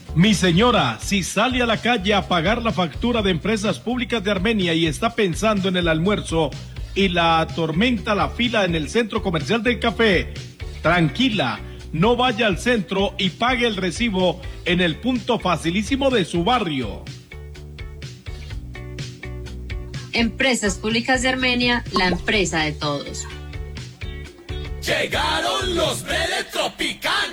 Mi señora, si sale a la calle a pagar la factura de Empresas Públicas de Armenia y está pensando en el almuerzo y la atormenta la fila en el centro comercial del café, tranquila, no vaya al centro y pague el recibo en el punto facilísimo de su barrio. Empresas Públicas de Armenia, la empresa de todos. Llegaron los Vélez Tropicanos.